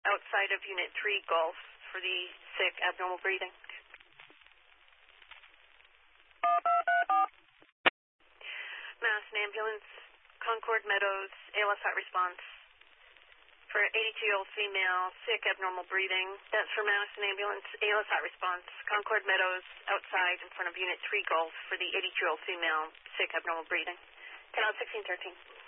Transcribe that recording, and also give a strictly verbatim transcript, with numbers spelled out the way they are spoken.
outside of Unit three Golf for the sick abnormal breathing. Madison Ambulance, Concord Meadows, A L S hot response for eighty-two-year-old female, sick abnormal breathing. That's for Madison Ambulance, A L S hot response, Concord Meadows, outside in front of Unit three Golf for the eighty-two-year-old female, sick abnormal breathing. ten out sixteen thirteen.